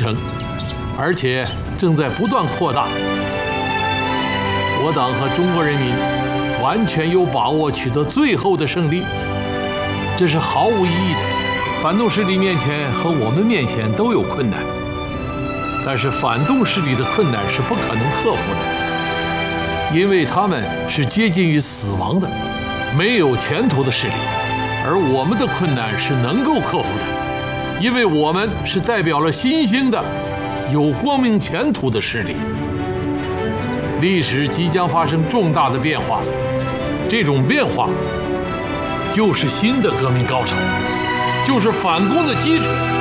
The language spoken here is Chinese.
程，而且正在不断扩大。我党和中国人民完全有把握取得最后的胜利，这是毫无意义的。反动势力面前和我们面前都有困难，但是反动势力的困难是不可能克服的，因为他们是接近于死亡的、没有前途的势力，而我们的困难是能够克服的，因为我们是代表了新兴的、有光明前途的势力。历史即将发生重大的变化，这种变化就是新的革命高潮，就是反攻的基础。